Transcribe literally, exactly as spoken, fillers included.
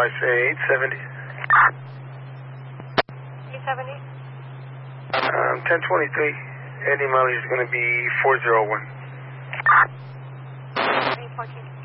I say eight seventy. eight seventy? Um, ten twenty-three. Any mileage is going to be four zero one. eight fourteen.